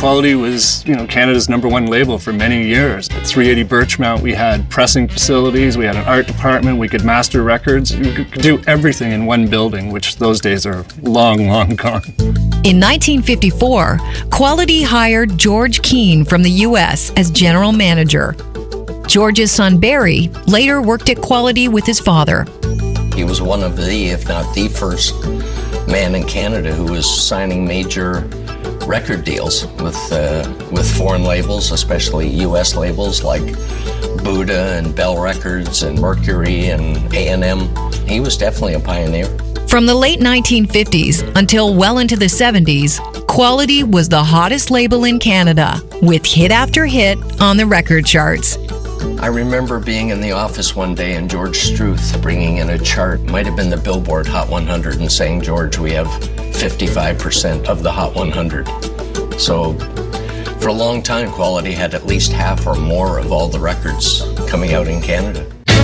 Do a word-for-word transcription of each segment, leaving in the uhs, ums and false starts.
Quality was, you know, Canada's number one label for many years. At three eighty Birchmount, we had pressing facilities, we had an art department, we could master records. We could do everything in one building, which those days are long, long gone. In nineteen fifty-four, Quality hired George Keane from the U S as general manager. George's son Barry later worked at Quality with his father. He was one of the, if not the first man in Canada who was signing major record deals with uh, with foreign labels, especially U S labels like Buddha and Bell Records and Mercury and A and M. He was definitely a pioneer. From the late nineteen fifties until well into the seventies, Quality was the hottest label in Canada, with hit after hit on the record charts. I remember being in the office one day and George Struth bringing in a chart, might have been the Billboard Hot one hundred, and saying, George, we have fifty-five percent of the Hot one hundred. So for a long time, Quality had at least half or more of all the records coming out in Canada.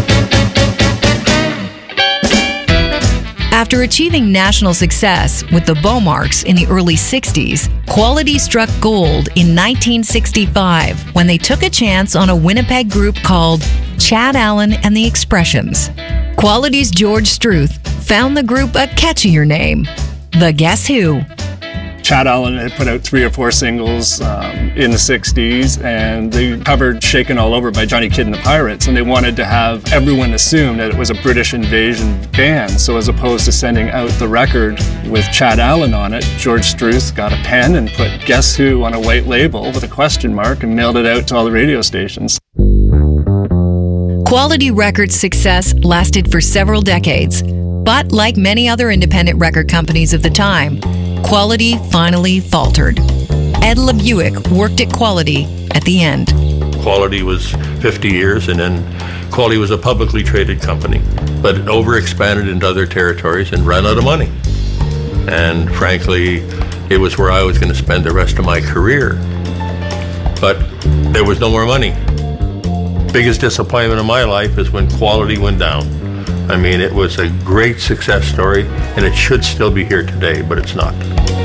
After achieving national success with the Beaumarks in the early sixties, Quality struck gold in nineteen sixty-five when they took a chance on a Winnipeg group called Chad Allen and the Expressions. Quality's George Struth found the group a catchier name, The Guess Who. Chad Allen had put out three or four singles um, in the sixties, and they covered Shaken All Over by Johnny Kidd and the Pirates, and they wanted to have everyone assume that it was a British invasion band. So as opposed to sending out the record with Chad Allen on it, George Struth got a pen and put Guess Who on a white label with a question mark and mailed it out to all the radio stations. Quality Records' success lasted for several decades, but like many other independent record companies of the time, Quality finally faltered. Ed LeBuick worked at Quality at the end. Quality was fifty years, and then Quality was a publicly traded company, but it overexpanded into other territories and ran out of money. And frankly, it was where I was going to spend the rest of my career. But there was no more money. Biggest disappointment of my life is when Quality went down. I mean, it was a great success story, and it should still be here today, but it's not.